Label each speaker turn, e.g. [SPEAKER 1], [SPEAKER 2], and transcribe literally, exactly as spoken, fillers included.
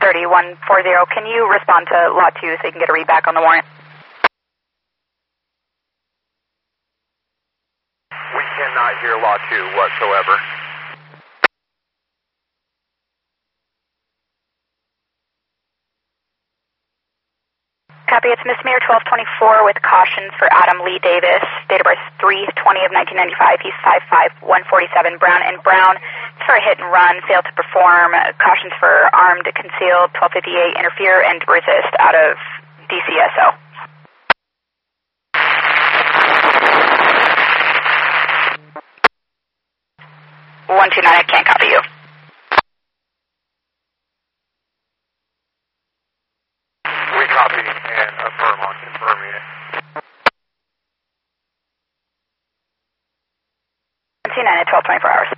[SPEAKER 1] thirty, one forty. Can you respond to lot two so you can get a read back on the warrant?
[SPEAKER 2] We cannot hear lot two whatsoever.
[SPEAKER 1] Copy, it's misdemeanor twelve twenty-four with cautions for Adam Lee Davis. Date of birth three twenty of nineteen ninety-five. He's five five, one forty-seven. Brown and Brown. It's for a hit and run. Failed to perform. Cautions for armed, concealed, twelve fifty-eight. Interfere and resist out of D C S O. one two nine, I can't copy you.
[SPEAKER 2] We copy and affirm on confirming it.
[SPEAKER 1] one two nine at twelve twenty-four hours.